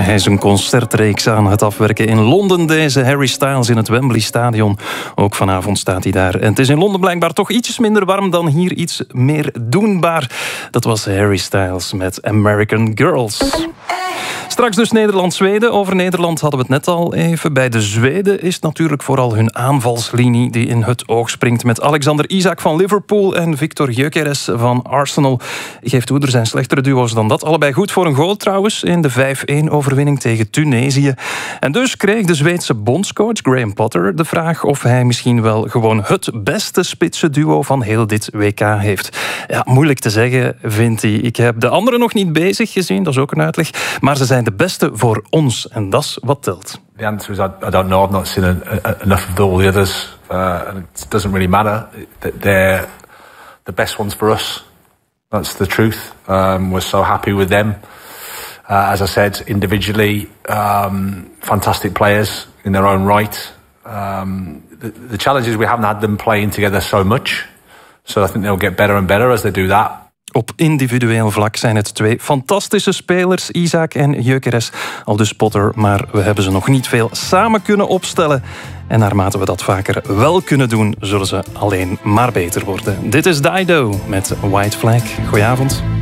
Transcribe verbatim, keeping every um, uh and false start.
Hij is een concertreeks aan het afwerken in Londen, deze Harry Styles in het Wembley Stadion. Ook vanavond staat hij daar. En het is in Londen blijkbaar toch ietsjes minder warm dan hier, iets meer doenbaar. Dat was Harry Styles met American Girls. Straks dus Nederland-Zweden. Over Nederland hadden we het net al even. Bij de Zweden is natuurlijk vooral hun aanvalslinie die in het oog springt. Met Alexander Isak van Liverpool en Victor Gyökeres van Arsenal. Ik geef toe, er zijn slechtere duo's dan dat. Allebei goed voor een goal trouwens in de vijf-één overwinning tegen Tunesië. En dus kreeg de Zweedse bondscoach Graham Potter de vraag of hij misschien wel gewoon het beste spitse duo van heel dit W K heeft. Ja, moeilijk te zeggen, vindt hij. Ik heb de anderen nog niet bezig gezien, dat is ook een uitleg. Maar ze zijn de beste voor ons. En dat is wat telt. The answer is I, I don't know. I've not seen a, a, enough of all the others. Uh, and it doesn't really matter. They're the best ones for us. That's the truth. Um, we're so happy with them. Uh, as I said, individually, um, fantastic players in their own right. Um, the, the challenge is we haven't had them playing together so much. So I think they'll get better and better as they do that. Op individueel vlak zijn het twee fantastische spelers, Isak en Gyökeres, al dus Potter, maar we hebben ze nog niet veel samen kunnen opstellen. En naarmate we dat vaker wel kunnen doen, zullen ze alleen maar beter worden. Dit is Dido met White Flag. Goedenavond.